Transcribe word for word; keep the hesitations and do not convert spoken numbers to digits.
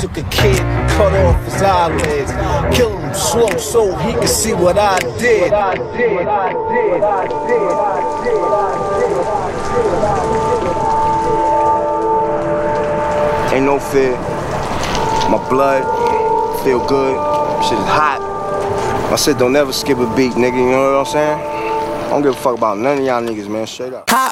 took a kid, cut off his eyelids, kill him slow so he could see what I did. Ain't no fear. My blood feel good. Shit is hot. My shit don't never skip a beat, nigga. You know what I'm saying? I don't give a fuck about none of y'all niggas, man. Straight up.